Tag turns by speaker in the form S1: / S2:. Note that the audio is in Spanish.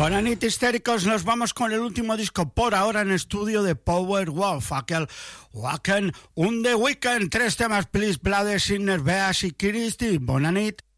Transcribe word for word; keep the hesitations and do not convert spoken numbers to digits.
S1: Buenas noches, histéricos. Nos vamos con el último disco por ahora en estudio de Powerwolf, aquel Wacken, un The Weekend, tres temas, Please, Blood, Sinner, Beas y Christie. Buenas noches.